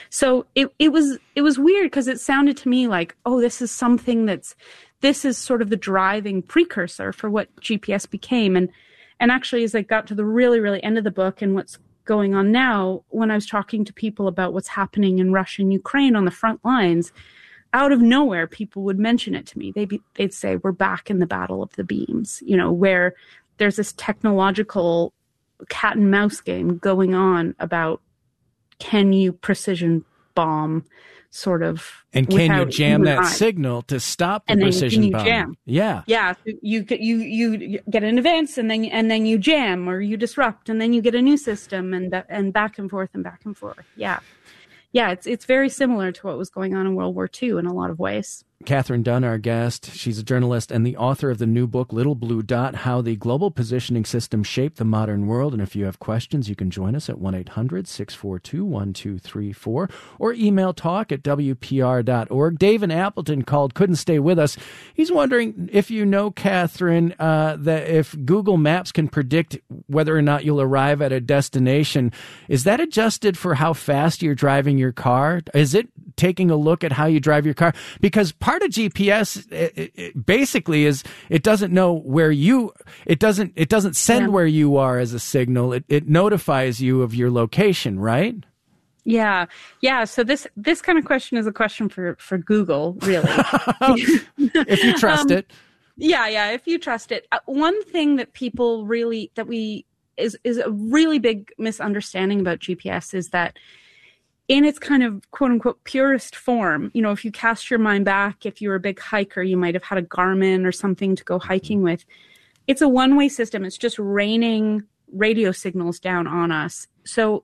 So it was weird because it sounded to me like, oh, this is something this is sort of the driving precursor for what GPS became. And actually, as I got to the really, really end of the book and what's going on now, when I was talking to people about what's happening in Russia and Ukraine on the front lines, out of nowhere, people would mention it to me. They'd say, we're back in the battle of the beams, where there's this technological cat and mouse game going on about, can you precision bomb sort of, and can you jam that signal to stop the precision bomb? Jam. Yeah. So you get an advance and then you jam or you disrupt and then you get a new system and back and forth and back and forth. Yeah, it's very similar to what was going on in World War II in a lot of ways. Katherine Dunn, our guest. She's a journalist and the author of the new book, Little Blue Dot, How the Global Positioning System Shaped the Modern World. And if you have questions, you can join us at 1-800-642-1234 or email talk@wpr.org. Dave in Appleton called, couldn't stay with us. He's wondering if you know, Katherine, that if Google Maps can predict whether or not you'll arrive at a destination, is that adjusted for how fast you're driving your car? Is it taking a look at how you drive your car? Because part of GPS it basically is it doesn't know where it doesn't send where you are as a signal. It notifies you of your location, right? Yeah. So this kind of question is a question for Google, really. If you trust it. Yeah, if you trust it. One thing that people really is a really big misunderstanding about GPS is that in its kind of quote unquote purest form, if you cast your mind back, if you were a big hiker, you might have had a Garmin or something to go hiking with. It's a one-way system. It's just raining radio signals down on us. So,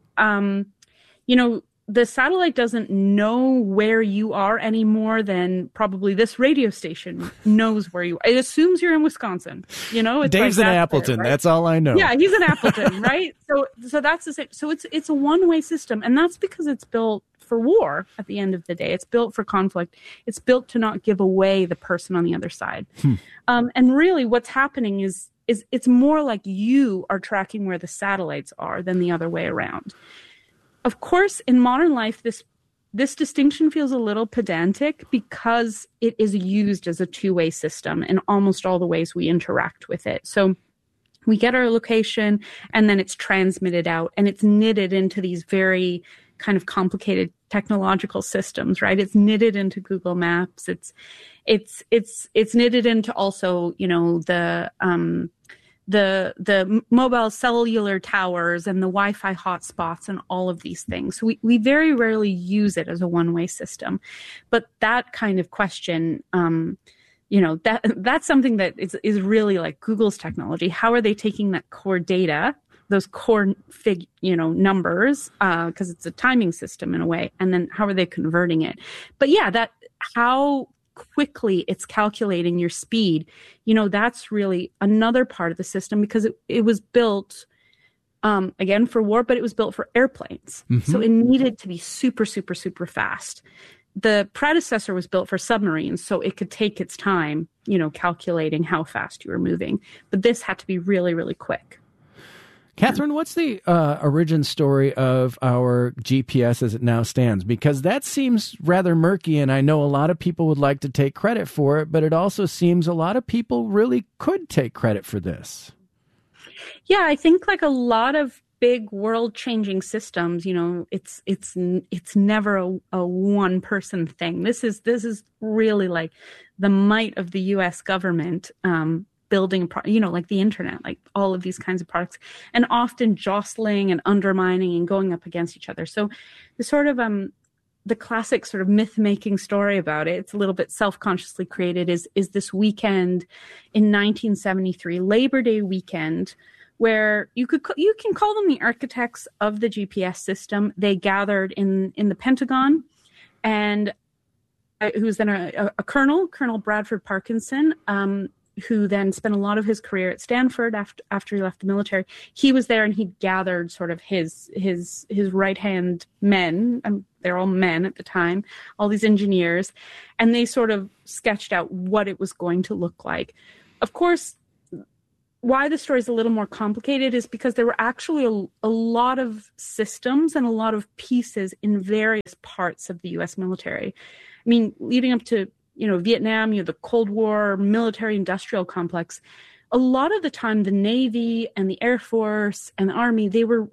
the satellite doesn't know where you are any more than probably this radio station knows where you are. It assumes you're in Wisconsin. It's Dave's in Appleton. Right? That's all I know. Yeah, he's in Appleton, right? So that's the same. So it's a one-way system, and that's because it's built for war. At the end of the day, it's built for conflict. It's built to not give away the person on the other side. And really, what's happening is it's more like you are tracking where the satellites are than the other way around. Of course, in modern life, this distinction feels a little pedantic because it is used as a two-way system in almost all the ways we interact with it. So we get our location and then it's transmitted out and it's knitted into these very kind of complicated technological systems, right? It's knitted into Google Maps. It's knitted into also, the mobile cellular towers and the Wi-Fi hotspots and all of these things. So we very rarely use it as a one-way system. But that kind of question, that's something that is really like Google's technology. How are they taking that core data, those core numbers, because it's a timing system in a way, and then how are they converting it? But yeah, how quickly it's calculating your speed, that's really another part of the system because it was built again for war, but it was built for airplanes. Mm-hmm. So it needed to be super, super, super fast. The predecessor was built for submarines, so it could take its time, calculating how fast you were moving. But this had to be really, really quick. Katherine, what's the origin story of our GPS as it now stands? Because that seems rather murky, and I know a lot of people would like to take credit for it, but it also seems a lot of people really could take credit for this. Yeah, I think like a lot of big world-changing systems, it's never a one-person thing. This is really like the might of the U.S. government. Building, like the internet, like all of these kinds of products, and often jostling and undermining and going up against each other. So the sort of the classic sort of myth-making story about it, it's a little bit self-consciously created, is this weekend in 1973, Labor Day weekend, where you can call them the architects of the GPS system. They gathered in the Pentagon, and who's then a Colonel Bradford Parkinson, who then spent a lot of his career at Stanford after he left the military. He was there and he gathered sort of his right-hand men, they're all men at the time, all these engineers, and they sort of sketched out what it was going to look like. Of course, why the story is a little more complicated is because there were actually a lot of systems and a lot of pieces in various parts of the U.S. military. I mean, leading up to, Vietnam, the Cold War military industrial complex, a lot of the time the Navy and the Air Force and the Army, they were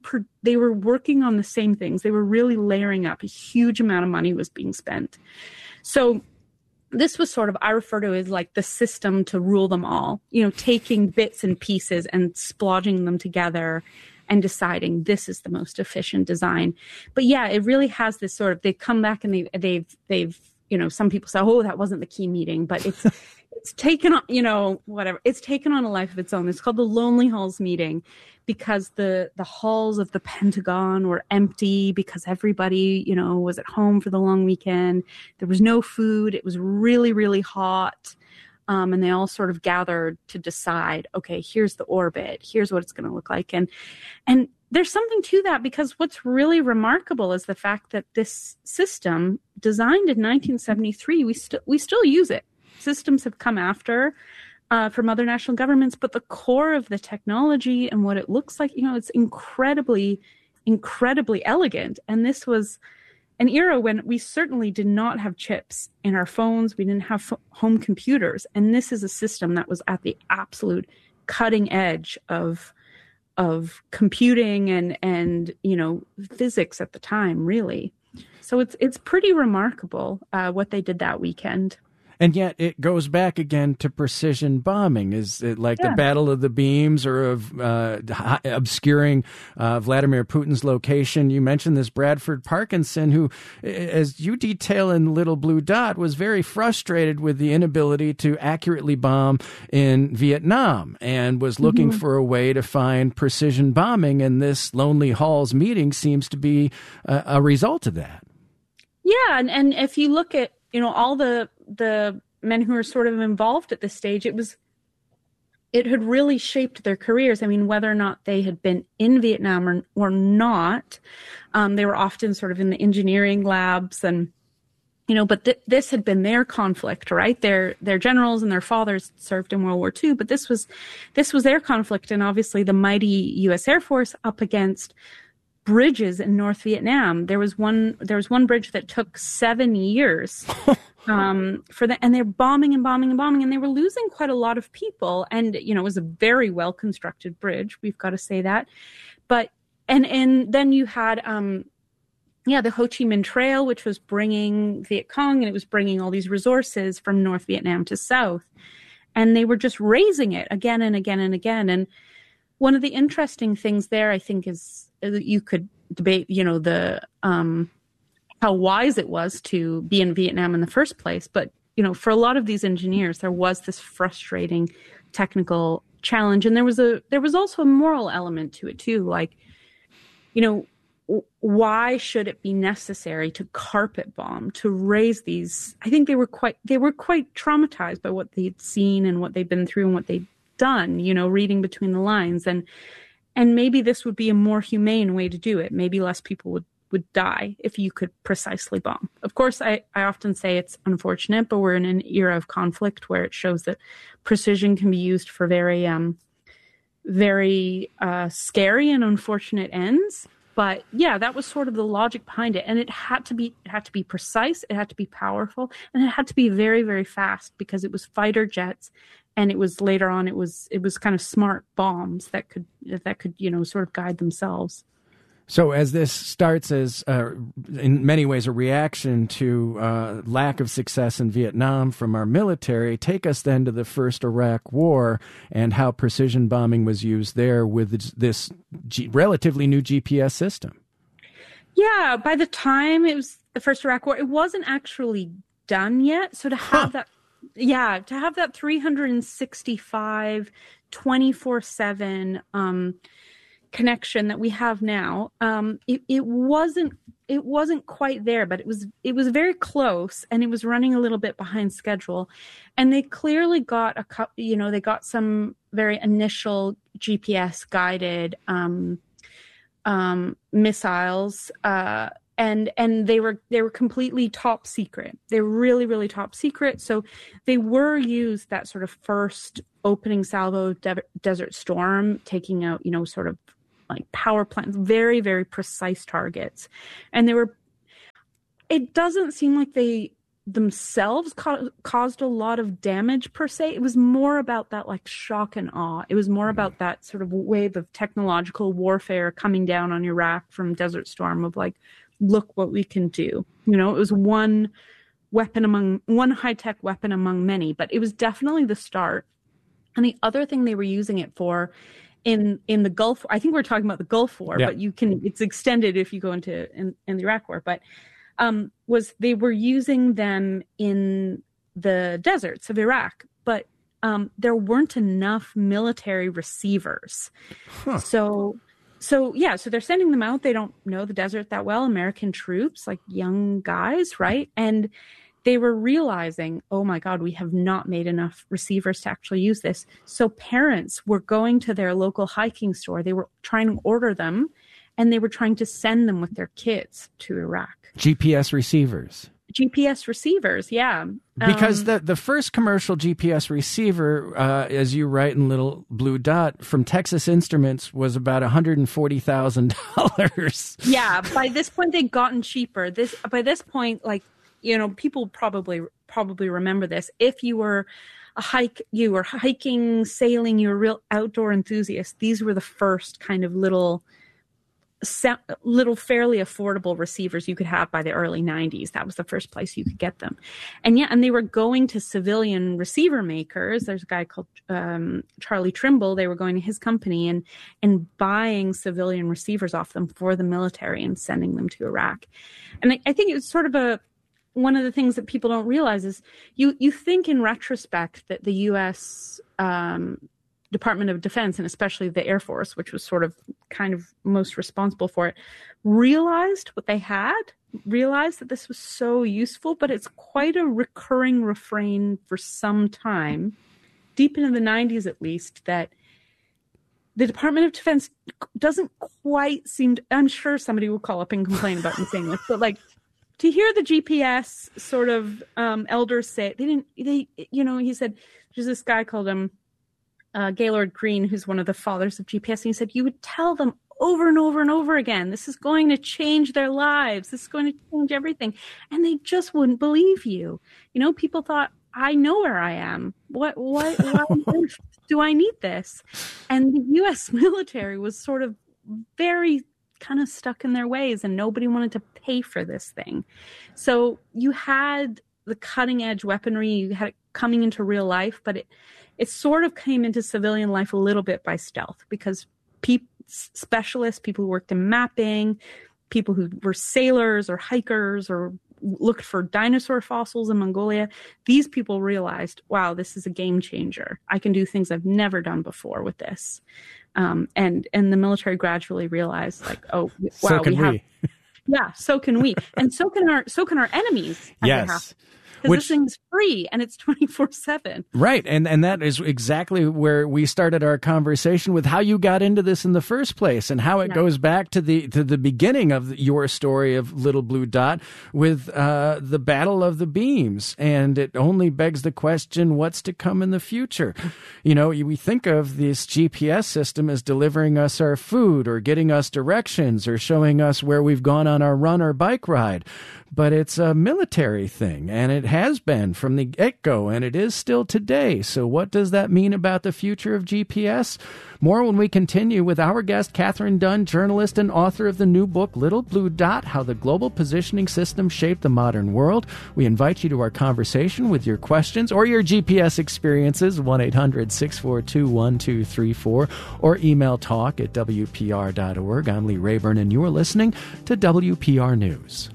working on the same things. They were really layering up. A huge amount of money was being spent. So this was sort of, I refer to it as like the system to rule them all, taking bits and pieces and splodging them together and deciding this is the most efficient design. But yeah, it really has this sort of, they come back and they've some people say, oh, that wasn't the key meeting, but it's taken on, whatever. It's taken on a life of its own. It's called the Lonely Halls meeting because the halls of the Pentagon were empty because everybody, was at home for the long weekend. There was no food. It was really, really hot. And they all sort of gathered to decide, okay, here's the orbit. Here's what it's going to look like. And there's something to that because what's really remarkable is the fact that this system designed in 1973, we still use it. Systems have come after from other national governments, but the core of the technology and what it looks like, it's incredibly, incredibly elegant. And this was an era when we certainly did not have chips in our phones. We didn't have home computers. And this is a system that was at the absolute cutting edge of computing and physics at the time, really. So it's pretty remarkable what they did that weekend. And yet it goes back again to precision bombing. Is it like the Battle of the Beams or of obscuring Vladimir Putin's location? You mentioned this Bradford Parkinson, who, as you detail in Little Blue Dot, was very frustrated with the inability to accurately bomb in Vietnam and was looking for a way to find precision bombing. And this Lonely Halls meeting seems to be a result of that. Yeah. And if you look at, all the men who were sort of involved at this stage, it had really shaped their careers. I mean, whether or not they had been in Vietnam or not, they were often sort of in the engineering labs and, but this had been their conflict, right? Their generals and their fathers served in World War II, but this was their conflict. And obviously the mighty U.S. Air Force up against bridges in North Vietnam. There was one bridge that took 7 years for that, and they're bombing and bombing and bombing, and they were losing quite a lot of people. And it was a very well constructed bridge. We've got to say that. But and then you had the Ho Chi Minh Trail, which was bringing Viet Cong, and it was bringing all these resources from North Vietnam to South, and they were just raising it again and again and again. And one of the interesting things there, I think, is you could debate, how wise it was to be in Vietnam in the first place. But, for a lot of these engineers, there was this frustrating technical challenge. And there was also a moral element to it too. Like, why should it be necessary to carpet bomb, to raise these? I think they were quite traumatized by what they'd seen and what they'd been through and what they'd done, reading between the lines. And maybe this would be a more humane way to do it. Maybe less people would die if you could precisely bomb. Of course, I often say it's unfortunate, but we're in an era of conflict where it shows that precision can be used for very, very scary and unfortunate ends. But yeah, that was sort of the logic behind it. And it had to be precise, it had to be powerful, and it had to be very, very fast because it was fighter jets. And it was later on, it was kind of smart bombs that could sort of guide themselves. So as this starts as, in many ways, a reaction to lack of success in Vietnam from our military, take us then to the first Iraq War and how precision bombing was used there with this relatively new GPS system. Yeah, by the time it was the first Iraq War, it wasn't actually done yet. So to have that... Yeah, to have that 365, 24/7 connection that we have now, it wasn't quite there, but it was very close, and it was running a little bit behind schedule. And they clearly got they got some very initial GPS guided missiles and they were completely top secret. They were really, really top secret. So they were used, that sort of first opening salvo of Desert Storm, taking out, sort of like power plants, very, very precise targets. And it doesn't seem like they themselves caused a lot of damage per se. It was more about that like shock and awe. It was more about that sort of wave of technological warfare coming down on Iraq from Desert Storm, of like, look what we can do. It was one high-tech weapon among many, but it was definitely the start. And the other thing they were using it for in the Gulf, I think we're talking about the Gulf War, but it's extended if you go into the Iraq War, but was they were using them in the deserts of Iraq, but there weren't enough military receivers. Huh. So they're sending them out. They don't know the desert that well, American troops, like young guys, right? And they were realizing, oh my God, we have not made enough receivers to actually use this. So parents were going to their local hiking store. They were trying to order them, and they were trying to send them with their kids to Iraq. GPS receivers, yeah. Because the first commercial GPS receiver, as you write in Little Blue Dot, from Texas Instruments was about $140,000. Yeah, by this point they'd gotten cheaper. By this point, like, people probably remember this. If you were hiking, sailing, you were a real outdoor enthusiast, these were the first kind of little fairly affordable receivers you could have by the early 90s. That was the first place you could get them. And they were going to civilian receiver makers. There's a guy called Charlie Trimble. They were going to his company and buying civilian receivers off them for the military and sending them to Iraq. And I think it was sort of one of the things that people don't realize is you think in retrospect that the U.S. Department of Defense, and especially the Air Force, which was sort of kind of most responsible for it, realized what they had, realized that this was so useful, but it's quite a recurring refrain for some time, deep into the 90s at least, that the Department of Defense doesn't quite seem to, I'm sure somebody will call up and complain about me saying this, but like, to hear the GPS sort of elders say, he said, there's this guy called Gaylord Green, who's one of the fathers of GPS, and he said, you would tell them over and over and over again, this is going to change their lives, this is going to change everything, and they just wouldn't believe you. People thought, I know where I am. What do I need this? And the U.S. military was sort of very kind of stuck in their ways, and nobody wanted to pay for this thing. So you had the cutting edge weaponry, you had it coming into real life, but it sort of came into civilian life a little bit by stealth, because specialists, people who worked in mapping, people who were sailors or hikers or looked for dinosaur fossils in Mongolia, these people realized, wow, this is a game changer. I can do things I've never done before with this. And the military gradually realized, like, oh, wow, so can we. And so can our enemies. Yes. Because this thing's free and it's 24/7. Right. And that is exactly where we started our conversation with how you got into this in the first place, and how it goes back to the beginning of your story of Little Blue Dot with the Battle of the Beams. And it only begs the question, what's to come in the future? We think of this GPS system as delivering us our food or getting us directions or showing us where we've gone on our run or bike ride. But it's a military thing, and it has been from the get-go, and it is still today. So what does that mean about the future of GPS? More when we continue with our guest, Katherine Dunn, journalist and author of the new book, Little Blue Dot, How the Global Positioning System Shaped the Modern World. We invite you to our conversation with your questions or your GPS experiences, 1-800-642-1234, or email talk@WPR.org. I'm Lee Rayburn, and you are listening to WPR News.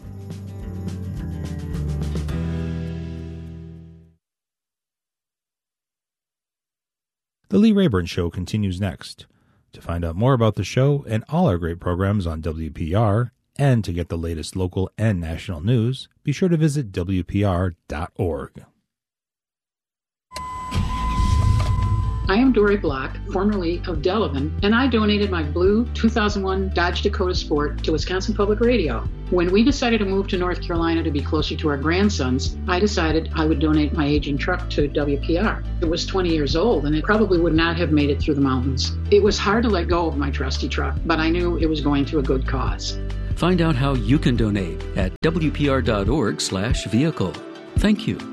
The Lee Rayburn Show continues next. To find out more about the show and all our great programs on WPR, and to get the latest local and national news, be sure to visit WPR.org. I am Dory Block, formerly of Delavan, and I donated my blue 2001 Dodge Dakota Sport to Wisconsin Public Radio. When we decided to move to North Carolina to be closer to our grandsons, I decided I would donate my aging truck to WPR. It was 20 years old, and it probably would not have made it through the mountains. It was hard to let go of my trusty truck, but I knew it was going to a good cause. Find out how you can donate at wpr.org/vehicle. Thank you.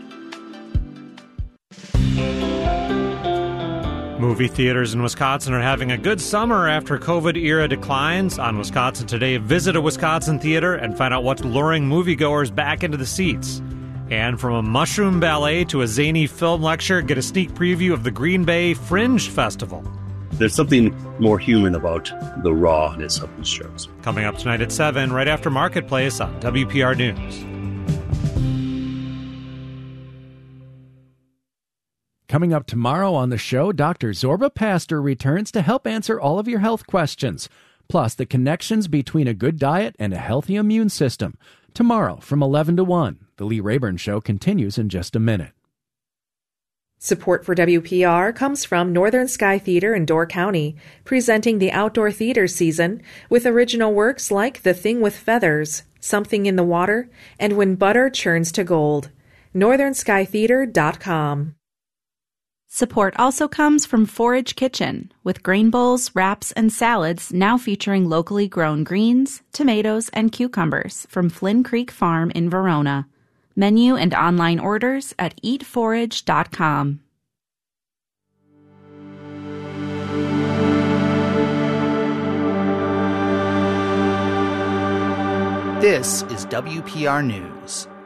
Movie theaters in Wisconsin are having a good summer after COVID-era declines. On Wisconsin Today, visit a Wisconsin theater and find out what's luring moviegoers back into the seats. And from a mushroom ballet to a zany film lecture, get a sneak preview of the Green Bay Fringe Festival. There's something more human about the rawness of these shows. Coming up tonight at 7, right after Marketplace on WPR News. Coming up tomorrow on the show, Dr. Zorba Pastor returns to help answer all of your health questions, plus the connections between a good diet and a healthy immune system. Tomorrow from 11 to 1. The Lee Rayburn Show continues in just a minute. Support for WPR comes from Northern Sky Theater in Door County, presenting the outdoor theater season with original works like The Thing with Feathers, Something in the Water, and When Butter Churns to Gold. NorthernSkyTheater.com. Support also comes from Forage Kitchen, with grain bowls, wraps, and salads now featuring locally grown greens, tomatoes, and cucumbers from Flynn Creek Farm in Verona. Menu and online orders at eatforage.com. This is WPR News.